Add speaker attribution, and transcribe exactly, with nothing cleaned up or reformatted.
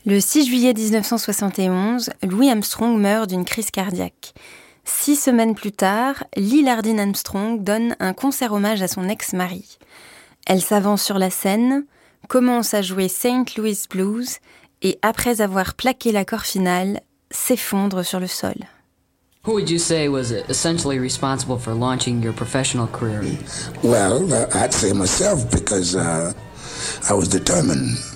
Speaker 1: Le six juillet dix-neuf cent soixante et onze, Louis Armstrong meurt d'une crise cardiaque. Six semaines plus tard, Lil Hardin Armstrong donne un concert hommage à son ex-mari. Elle s'avance sur la scène, commence à jouer Saint Louis Blues et, après avoir plaqué l'accord final, s'effondre sur le sol.
Speaker 2: Who would you say was essentially responsible for launching your professional career?
Speaker 3: Well, uh, I'd say myself because uh, I was determined.